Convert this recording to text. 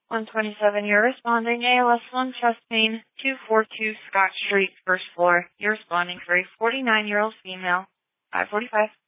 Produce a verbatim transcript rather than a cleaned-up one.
one twenty-seven, you're responding. A L S one chest pain, two forty-two Scott Street, first floor. You're responding for a forty-nine-year-old female. five forty-five.